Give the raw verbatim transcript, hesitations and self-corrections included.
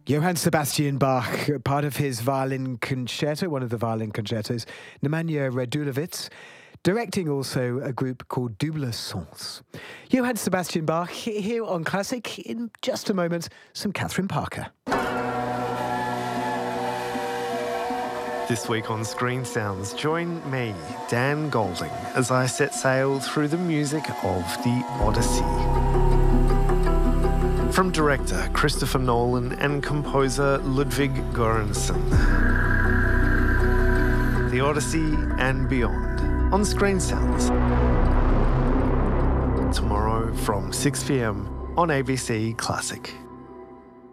Johann Sebastian Bach, part of his violin concerto, one of the violin concertos, Nemanja Radulovic, directing also a group called Double Sens. Johann Sebastian Bach here on Classic. In just a moment, some Catherine Parker. This week on Screen Sounds, join me, Dan Golding, as I set sail through the music of the Odyssey. From director Christopher Nolan and composer Ludwig Göransson. The Odyssey and Beyond on Screen Sounds. Tomorrow from six p m on A B C Classic.